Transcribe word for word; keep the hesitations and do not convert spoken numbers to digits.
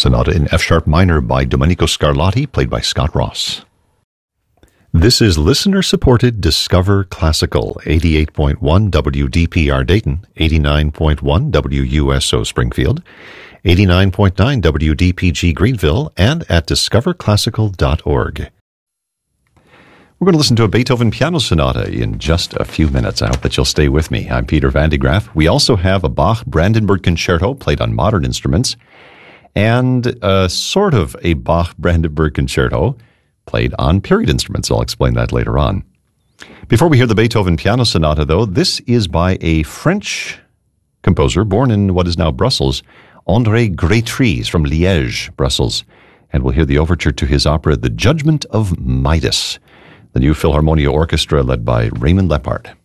Sonata in F-sharp minor by Domenico Scarlatti, played by Scott Ross. This is listener-supported Discover Classical, eighty-eight point one W D P R Dayton, eighty-nine point one W U S O Springfield, eighty-nine point nine W D P G Greenville, and at discover classical dot org. We're going to listen to a Beethoven piano sonata in just a few minutes. I hope that you'll stay with me. I'm Peter Van de Graaff. We also have a Bach Brandenburg Concerto played on modern instruments and a sort of a Bach Brandenburg Concerto played on period instruments. I'll explain that later on. Before we hear the Beethoven piano sonata, though, this is by a French composer born in what is now Brussels, André Grétry from Liège, Brussels. And we'll hear the overture to his opera, The Judgment of Midas, the New Philharmonia Orchestra led by Raymond Lepard.